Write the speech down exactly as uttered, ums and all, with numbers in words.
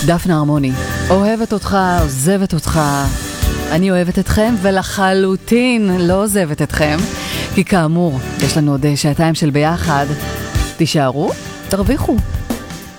דפנה הרמוני, אוהבת אותך, עוזבת אותך. אני אוהבת אתכם ולחלוטין לא עוזבת אתכם, כי כאמור, יש לנו עוד שעתיים של ביחד. תישארו, תרוויחו.